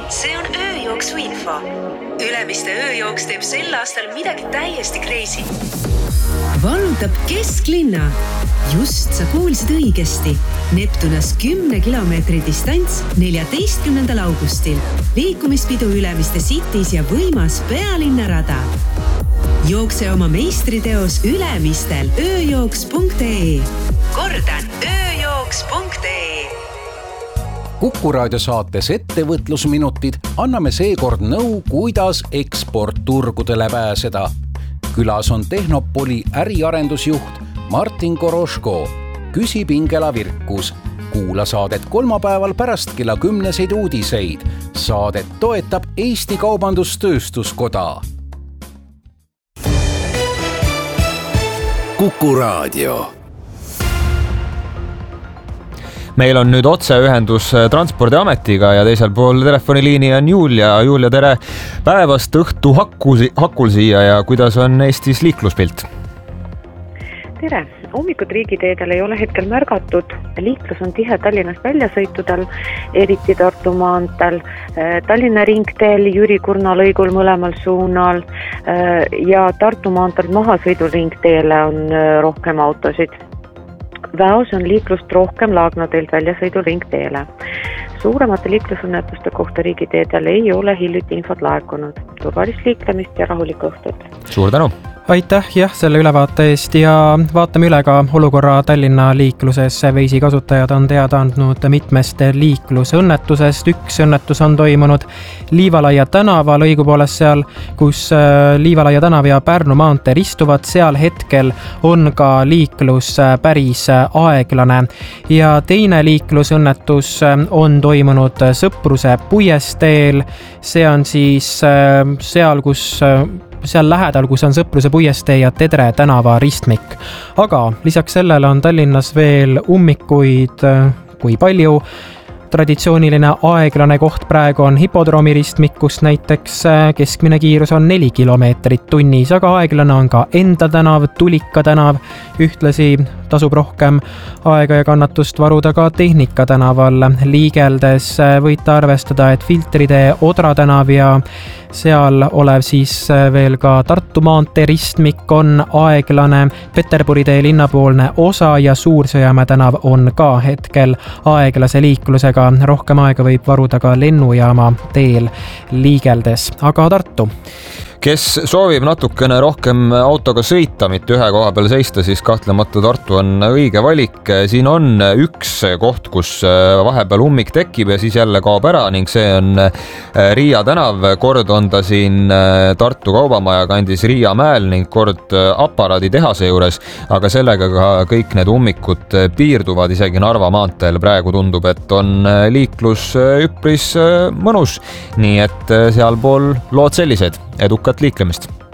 See on ööjooksu info. Ülemiste ööjooks teeb sel aastal midagi täiesti crazy. Valutab kesklinna. Just sa kuulsid õigesti. Neptunas 10 kilomeetri distants 14. augustil. Liikumispidu Ülemiste Cities ja võimas pealinnarada. Jookse oma meistriteos Ülemistel ööjooks.ee. Kordan ööjooks.ee. Kuku Raadio saates Ettevõtlusminutid anname seekord nõu, kuidas eksportturgudele pääseda. Külas on Tehnopoli äriarendusjuht Martin Koroško. Küsib Ingela Virkus. Kuula saadet kolmapäeval pärast kella 10 uudiseid. Saadet toetab Eesti Kaubandus-Tööstuskoda. Kuku Raadio. Meil on nüüd otseühendus Transpordiametiga ja teisel pool telefoniliini on Julia. Julia, tere päevast õhtu hakul siia ja kuidas on Eestis liikluspilt? Tere! Ummikud riigiteedel ei ole hetkel märgatud. Liiklus on tihe Tallinnast väljasõitudel, eriti Tartu maanteel, Tallinna ringteel, Jüri Kurna lõigul mõlemal suunal ja Tartu maanteel mahasõidul ringteele on rohkem autosid. Väos on liiklust rohkem Laagna teelt väljasõidu ringteele. Suuremate liiklusõnnetuste kohta riigiteedel ei ole hiljuti infot laekunud. Turvalist liiklemist ja rahulikku õhtut. Suur tänu! Aitäh selle ülevaate eest ja vaatame üle ka olukorra Tallinna liikluses. Veisi kasutajad on teada andnud mitmest liiklusõnnetusest. Üks õnnetus on toimunud Liivalaia tänava lõigupoolest seal, kus Liivalaia tänav ja Pärnu maantee ristuvad. Seal hetkel on ka liiklus päris aeglane. Ja teine liiklusõnnetus on toimunud Sõpruse puiesteel. See on siis seal lähedal, kus on Sõpruse puiestee ja Tedre tänava ristmik. Aga lisaks sellele on Tallinnas veel ummikuid, kui palju. Traditsiooniline aeglane koht praegu on Hipodroomi ristmik, kus näiteks keskmine kiirus on 4 kilomeetrit tunnis, aga aeglane on ka Enda tänav, Tulika tänav. Ühtlasi tasub rohkem aega ja kannatust varuda ka Tehnika tänaval. Liigeldes võite arvestada, et Filtritee, Odra tänav ja seal olev siis veel ka Tartu maantee ristmik on aeglane. Peterburi tee linnapoolne osa ja Suursõjamäe tänav on ka hetkel aeglase liiklusega. Rohkem aega võib varuda ka lennujaama teel liigeldes. Aga Tartu? Kes soovib natukene rohkem autoga sõita, mitte ühe koha peal seista, siis kahtlemata Tartu on õige valik. Siin on üks koht, kus vahepeal ummik tekib ja siis jälle kaob ära ning see on Riia tänav. Kord on ta siin Tartu Kaubamaja kandis Riia mäel ning kord aparaadi tehase juures, aga sellega ka kõik need ummikud piirduvad. Isegi Narva maanteel praegu tundub, et on liiklus üpris mõnus, nii et sealpool lood sellised. Edukat liiklemist!